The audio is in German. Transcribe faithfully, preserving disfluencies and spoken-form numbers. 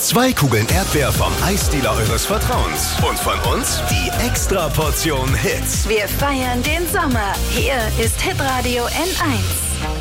Zwei Kugeln Erdbeer vom Eisdealer eures Vertrauens. Und von uns die Extra-Portion Hits. Wir feiern den Sommer. Hier ist Hitradio N eins.